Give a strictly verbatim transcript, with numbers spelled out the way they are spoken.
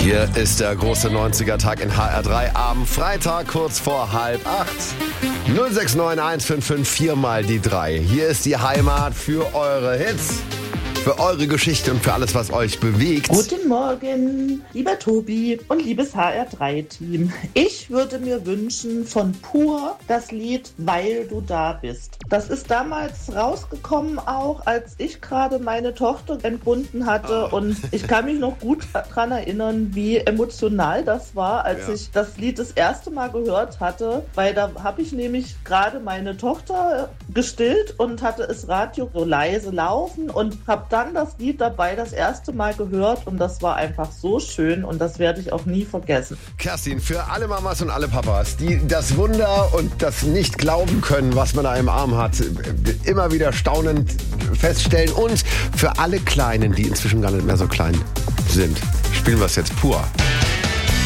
Hier ist der große neunziger-Tag in H R drei am Freitag, kurz vor halb acht. null sechs neun eins fünf fünf vier mal die drei. Hier ist die Heimat für eure Hits, für eure Geschichte und für alles, was euch bewegt. Guten Morgen, lieber Tobi und liebes H R drei Team. Ich würde mir wünschen von Pur das Lied Weil du da bist. Das ist damals rausgekommen auch, als ich gerade meine Tochter entbunden hatte. Oh. Und ich kann mich noch gut daran erinnern, wie emotional das war, als ja. ich das Lied das erste Mal gehört hatte. Weil da habe ich nämlich gerade meine Tochter gestillt und hatte das Radio so leise laufen und habe dann das Lied dabei das erste Mal gehört. Und das war einfach so schön und das werde ich auch nie vergessen. Kerstin, für alle Mamas und alle Papas, die das Wunder und das nicht glauben können, was man da im Arm hat, immer wieder staunend feststellen. Und für alle Kleinen, die inzwischen gar nicht mehr so klein sind, spielen wir es jetzt pur.